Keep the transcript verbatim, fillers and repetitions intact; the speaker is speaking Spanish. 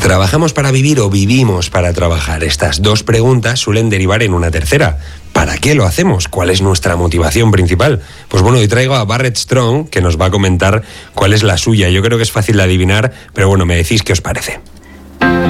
¿Trabajamos para vivir o vivimos para trabajar? Estas dos preguntas suelen derivar en una tercera. ¿Para qué lo hacemos? ¿Cuál es nuestra motivación principal? Pues bueno, hoy traigo a Barrett Strong, que nos va a comentar cuál es la suya. Yo creo que es fácil de adivinar, pero bueno, me decís qué os parece.